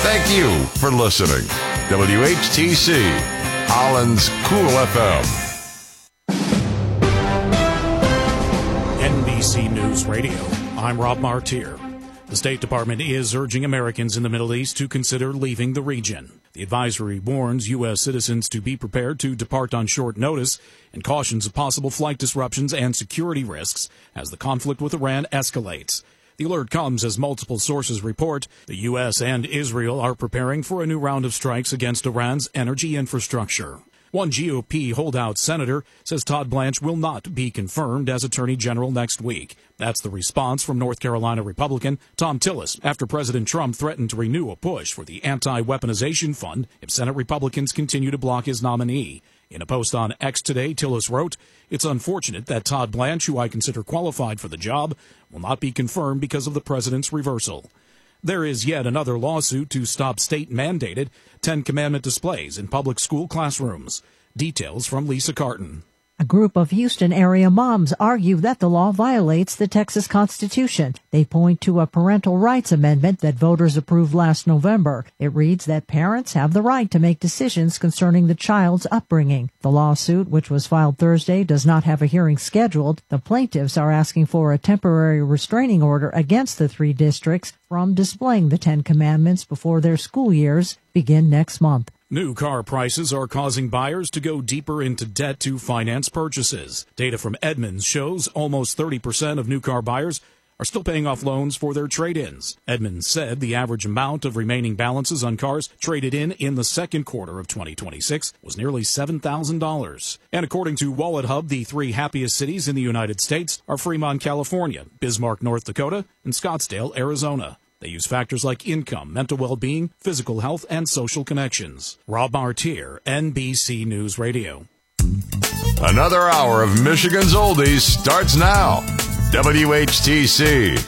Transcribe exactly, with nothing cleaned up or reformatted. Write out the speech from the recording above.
Thank you for listening. W H T C, Holland's Cool F M. N B C News Radio. I'm Rob Martier. The State Department is urging Americans in the Middle East to consider leaving the region. The advisory warns U S citizens to be prepared to depart on short notice and cautions of possible flight disruptions and security risks as the conflict with Iran escalates. The alert comes as multiple sources report the U S and Israel are preparing for a new round of strikes against Iran's energy infrastructure. One G O P holdout senator says Todd Blanche will not be confirmed as Attorney General next week. That's the response from North Carolina Republican Thom Tillis after President Trump threatened to renew a push for the anti-weaponization fund if Senate Republicans continue to block his nominee. In a post on X today, Tillis wrote, "It's unfortunate that Todd Blanche, who I consider qualified for the job, will not be confirmed because of the president's reversal." There is yet another lawsuit to stop state-mandated Ten Commandment displays in public school classrooms. Details from Lisa Carton. A group of Houston area moms argue that the law violates the Texas Constitution. They point to a parental rights amendment that voters approved last November. It reads that parents have the right to make decisions concerning the child's upbringing. The lawsuit, which was filed Thursday, does not have a hearing scheduled. The plaintiffs are asking for a temporary restraining order against the three districts from displaying the Ten Commandments before their school years begin next month. New car prices are causing buyers to go deeper into debt to finance purchases. Data from Edmunds shows almost thirty percent of new car buyers are still paying off loans for their trade-ins. Edmunds said the average amount of remaining balances on cars traded in in the second quarter of twenty twenty-six was nearly seven thousand dollars. And according to Wallet Hub, the three happiest cities in the United States are Fremont, California, Bismarck, North Dakota, and Scottsdale, Arizona. They use factors like income, mental well-being, physical health, and social connections. Rob Martier, N B C News Radio. Another hour of Michigan's Oldies starts now. W H T C.